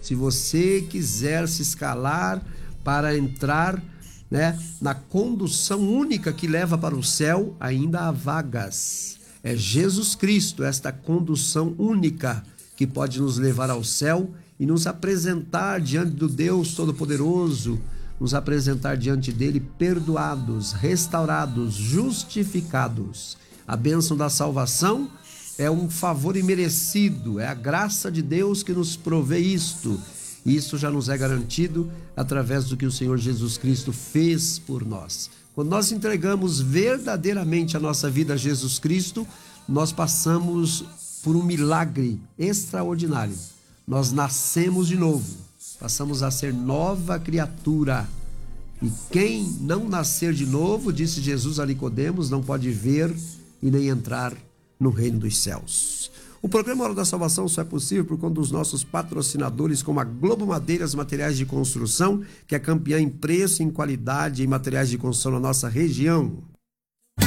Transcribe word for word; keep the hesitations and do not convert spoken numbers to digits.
Se você quiser se escalar para entrar, né, na condução única que leva para o céu, ainda há vagas. É Jesus Cristo, esta condução única que pode nos levar ao céu e nos apresentar diante do Deus Todo-Poderoso, nos apresentar diante dele perdoados, restaurados, justificados. A bênção da salvação é um favor imerecido, é a graça de Deus que nos provê isto. Isso já nos é garantido através do que o Senhor Jesus Cristo fez por nós. Quando nós entregamos verdadeiramente a nossa vida a Jesus Cristo, nós passamos por um milagre extraordinário. Nós nascemos de novo, passamos a ser nova criatura. E quem não nascer de novo, disse Jesus a Nicodemos, não pode ver e nem entrar no reino dos céus. O programa Hora da Salvação só é possível por conta dos nossos patrocinadores, como a Globo Madeiras Materiais de Construção, que é campeã em preço e em qualidade em materiais de construção na nossa região.